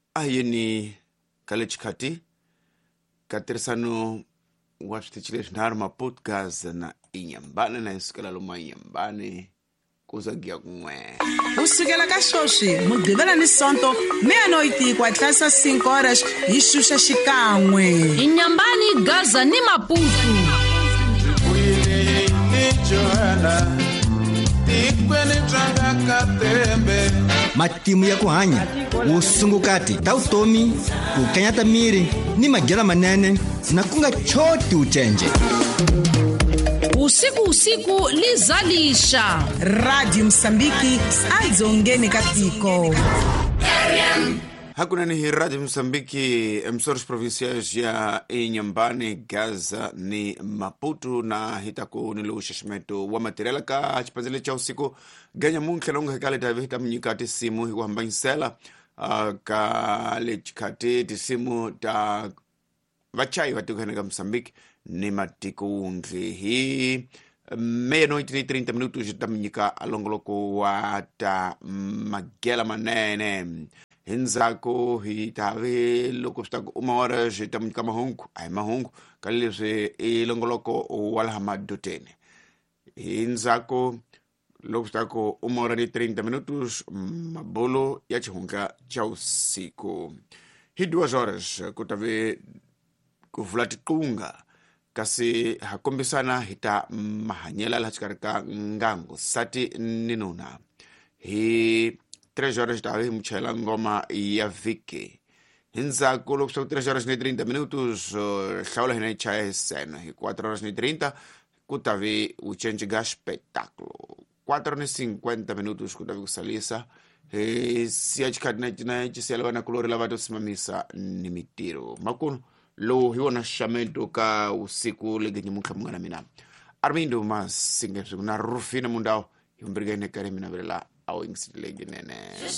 Ayeni kalechkati katersano wapstichile narma podcast na inyambane na iskala luma inyambane kuzagia kumwe usukela ka xoxi mugqivela ni sonto meia-noite kwatlasa 5 horas ixuxa xikan'we inyambani Gaza ni Maputo matimu ya ku hanya vusungukati ta vutomi ku kenyata miri ni madyela manene na ku nga choti ucenje usiku lizalisha Radio Msambiki adzongeni ka tiko hakuna ni Radio Msambiki emsores provinciais ya inyambane Gaza ni Maputo na hitako nilo ushashmeto wa materiala ka chipazele cha usiku ganya munke longa hekale tavita mnyikati simu hiku hambansela ka lechikati tisimu ta vachai vatukanega Msambiki ni matiko undri hii meia-noite ni 30 minutos jitamnyika alongoloko wa ta magela manene hinzako hitave loko stako 1 hora jitamnyika mahungu kalise ilongoloko wala hamadotene hinzako loko stako 1 hora ni 30 minutos mabolo ya chihunga cha usiku hi 2 horas kutave kuvulatikunga kasi hakombisana hita mahanyela lachikarika ngango sati ninuna hi 3 horas tawe mchela ngoma ya viki hinza kulo kusau 3 horas ni 30 minutos shaula hina chae sena hi 4 horas ni 30 kutavi uchenjiga spectáculo 4 ni 50 minutos kutavi kusalisa siachikadina jina jisialwa na kulori lavato simamisa ni mitiro makuno lo hiwana shamento ka usiku legenye munka mungana mina Armindo mas singe na rufina mundao yumbrigene kare mina bela au ingsi legenene